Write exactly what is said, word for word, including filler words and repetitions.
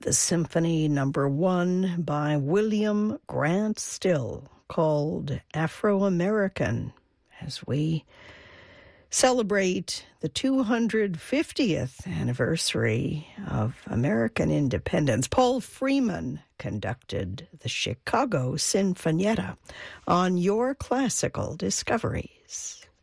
the Symphony Number One by William Grant Still, called Afro-American, as we celebrate the two hundred fiftieth anniversary of American independence. Paul Freeman conducted the Chicago Sinfonietta on Your Classical Discoveries.